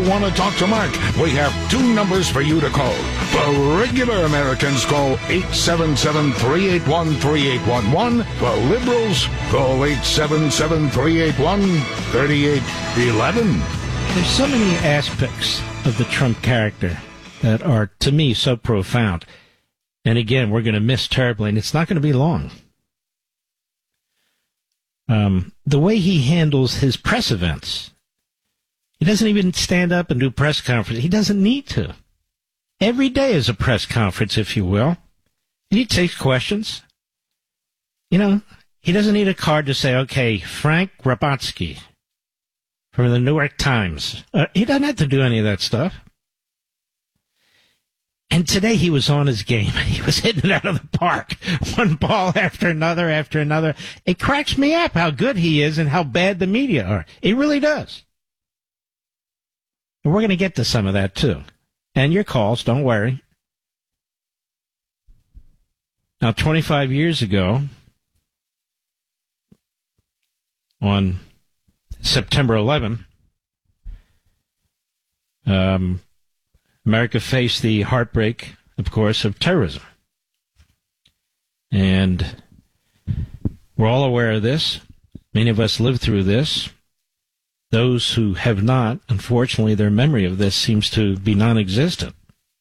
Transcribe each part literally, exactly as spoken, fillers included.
want to talk to Mark, we have two numbers for you to call. For regular Americans, call eight seven seven, three eight one, three eight one one. For liberals, call eight seven seven, three eight one, three eight one one. There's so many aspects of the Trump character that are, to me, so profound. And again, we're going to miss terribly, and it's not going to be long. Um, the way he handles his press events. He doesn't even stand up and do press conferences. He doesn't need to. Every day is a press conference, if you will. And he takes questions. You know, he doesn't need a card to say, okay, Frank Grabatsky from the New York Times. Uh, he doesn't have to do any of that stuff. And today he was on his game. He was hitting it out of the park. One ball after another after another. It cracks me up how good he is and how bad the media are. It really does. And we're going to get to some of that, too. And your calls, don't worry. Now, twenty-five years ago, on September eleventh, um, America faced the heartbreak, of course, of terrorism. And we're all aware of this. Many of us lived through this. Those who have not, unfortunately, their memory of this seems to be non-existent.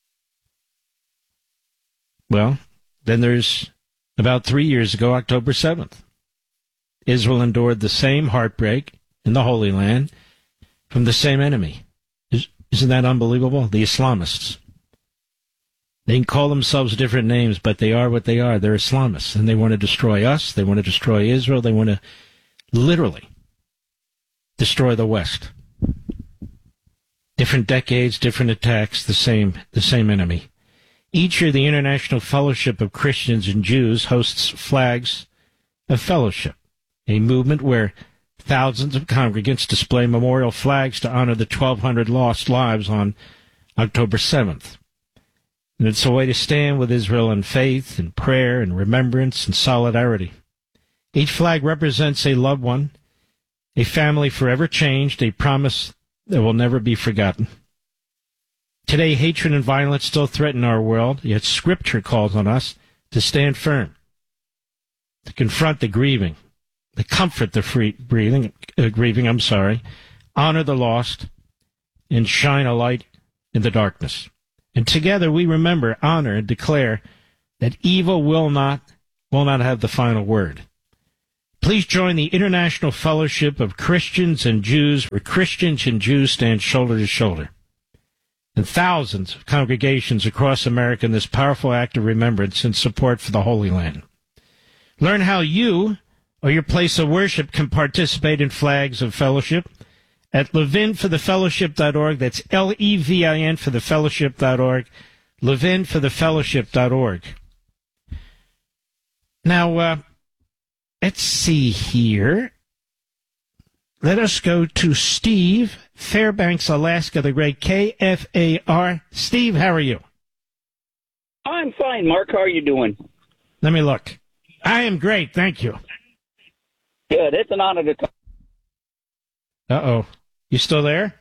Well, then there's about three years ago, October seventh. Israel endured the same heartbreak in the Holy Land from the same enemy. Isn't that unbelievable? The Islamists. They can call themselves different names, but they are what they are. They're Islamists, and they want to destroy us. They want to destroy Israel. They want to literally destroy the West. Different decades, different attacks, the same, the same enemy. Each year, the International Fellowship of Christians and Jews hosts Flags of Fellowship, a movement where thousands of congregants display memorial flags to honor the twelve hundred lost lives on October seventh. And it's a way to stand with Israel in faith and prayer and remembrance and solidarity. Each flag represents a loved one, a family forever changed, a promise that will never be forgotten. Today, hatred and violence still threaten our world, yet Scripture calls on us to stand firm, to confront the grieving, to comfort the free breathing, uh, grieving, I'm sorry, honor the lost, and shine a light in the darkness. And together we remember, honor, and declare that evil will not, will not have the final word. Please join the International Fellowship of Christians and Jews, where Christians and Jews stand shoulder to shoulder. And thousands of congregations across America in this powerful act of remembrance and support for the Holy Land. Learn how you or your place of worship can participate in Flags of Fellowship at levin for the fellowship dot org. That's L E V I N for the fellowship dot org, levin for the fellowship dot org. Now, uh, let's see here. Let us go to Steve, Fairbanks, Alaska, the great K F A R. Steve, how are you? I'm fine, Mark. How are you doing? Let me look. I am great, thank you. Good. It's an honor to talk. Uh-oh. You still there?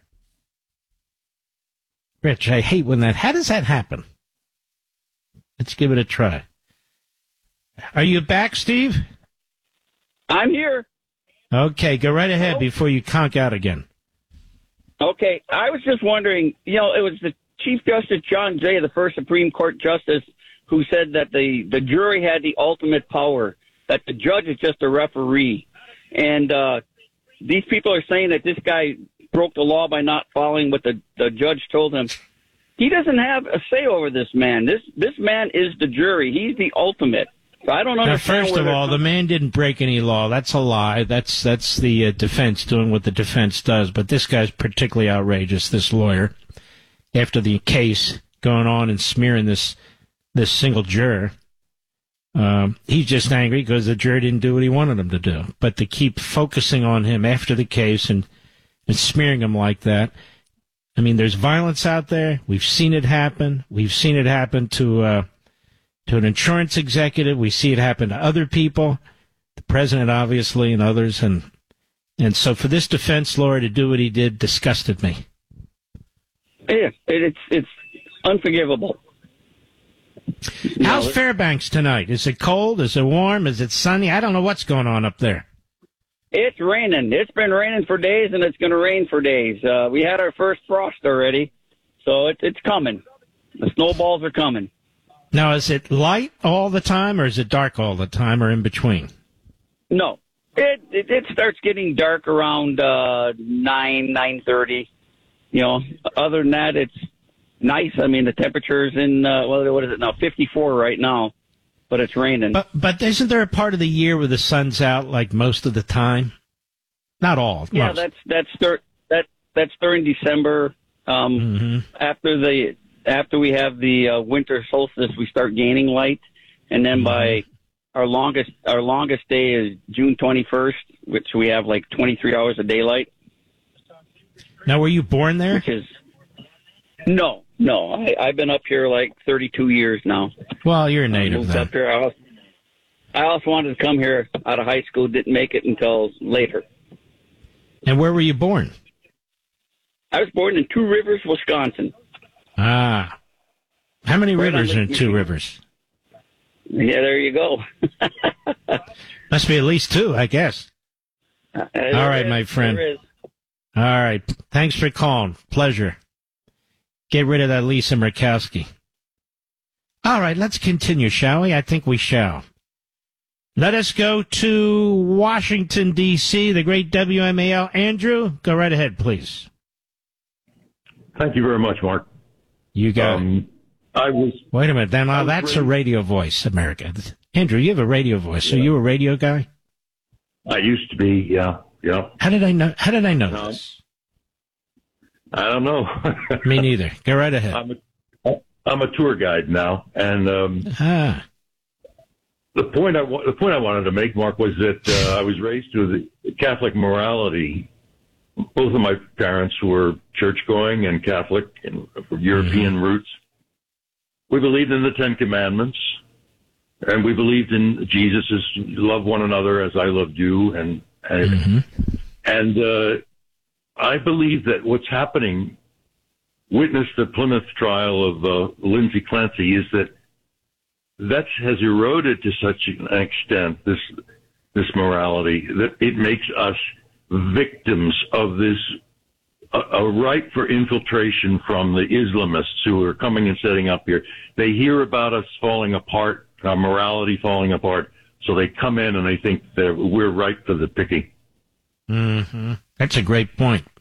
Rich, I hate when that... How does that happen? Let's give it a try. Are you back, Steve? I'm here. Okay, go right ahead Hello? before you conk out again. Okay. I was just wondering, you know, it was the Chief Justice John Jay, the first Supreme Court Justice, who said that the, the jury had the ultimate power, that the judge is just a referee. And uh, these people are saying that this guy broke the law by not following what the, the judge told him. He doesn't have a say over this man. This this man is the jury. He's the ultimate. So I don't understand. Now, first of all, the man didn't break any law. That's a lie. That's that's the uh, defense doing what the defense does. But this guy's particularly outrageous, this lawyer, after the case going on and smearing this this single juror. Um, he's just angry because the jury didn't do what he wanted him to do. But to keep focusing on him after the case and, and smearing him like that, I mean, there's violence out there. We've seen it happen. We've seen it happen to uh, to an insurance executive. We see it happen to other people, the president, obviously, and others. And and so for this defense lawyer to do what he did disgusted me. Yeah, it, it's it's unforgivable. How's No, Fairbanks tonight? Is it cold? Is it warm? Is it sunny? I don't know what's going on up there. It's raining. It's been raining for days, and it's going to rain for days. Uh, we had our first frost already, so it, it's coming. The snowballs are coming. Now, is it light all the time, or is it dark all the time, or in between? No, it it, it starts getting dark around uh, nine nine thirty. You know, other than that, it's nice. I mean, the temperature's in uh, well, what is it now? fifty-four right now, but it's raining. But but isn't there a part of the year where the sun's out like most of the time? Not all. Yeah, most. that's that's dur- that that's during December. Um, mm-hmm. After the after we have the uh, winter solstice, we start gaining light, and then mm-hmm. by our longest our longest day is June twenty-first, which we have like twenty-three hours of daylight. Now, were you born there? Which is no, no. I, I've been up here like thirty-two years now. Well, you're a native I moved then. up here. I also, I also wanted to come here out of high school. Didn't make it until later. And where were you born? I was born in Two Rivers, Wisconsin. Ah. How many Right rivers on are the- in Two Rivers? Yeah, there you go. Must be at least two, I guess. All right, my friend. All right. Thanks for calling. Pleasure. Get rid of that Lisa Murkowski. All right, let's continue, shall we? I think we shall. Let us go to Washington, D C, the great W M A L. Andrew, go right ahead, please. Thank you very much, Mark. You got um, it. I was. Wait a minute. Then, now, was that's a raised- radio voice, America. Andrew, you have a radio voice. So you a radio guy? I used to be, yeah, yeah. How did I know? How did I know No. this? I don't know. Me neither. Go right ahead. I'm a, I'm a tour guide now, and um, Ah. the point I wa- the point I wanted to make, Mark, was that uh, I was raised with the Catholic morality. Both of my parents were church-going and Catholic, and European Mm-hmm. roots. We believed in the Ten Commandments, and we believed in Jesus' love one another as I loved you, and and, Mm-hmm. and uh, I believe that what's happening, witness the Plymouth trial of uh, Lindsay Clancy, is that that has eroded to such an extent, this this morality, that it makes us victims of this, a, a right for infiltration from the Islamists who are coming and setting up here. They hear about us falling apart, our morality falling apart, so they come in and they think that we're right for the picking. Mm-hmm. That's a great point.